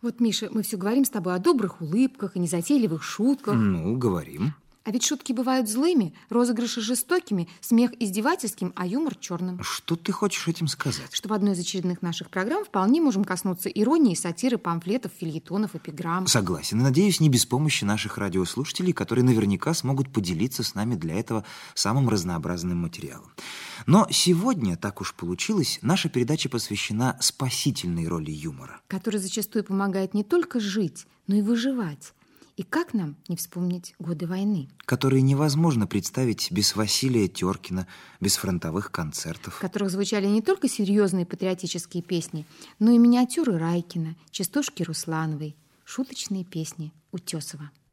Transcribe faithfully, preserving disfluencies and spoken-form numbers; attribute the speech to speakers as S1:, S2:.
S1: Вот, Миша, мы все говорим с тобой о добрых улыбках и незатейливых шутках.
S2: Ну, говорим.
S1: А ведь шутки бывают злыми, розыгрыши жестокими, смех издевательским, а юмор черным.
S2: Что ты хочешь этим сказать?
S1: Что в одной из очередных наших программ вполне можем коснуться иронии, сатиры, памфлетов, фельетонов, эпиграмм.
S2: Согласен. И надеюсь, не без помощи наших радиослушателей, которые наверняка смогут поделиться с нами для этого самым разнообразным материалом. Но сегодня, так уж получилось, наша передача посвящена спасительной роли юмора.
S1: Который зачастую помогает не только жить, но и выживать. И как нам не вспомнить годы войны?
S2: Которые невозможно представить без Василия Теркина, без фронтовых концертов.
S1: В которых звучали не только серьезные патриотические песни, но и миниатюры Райкина, частушки Руслановой, шуточные песни Утесова.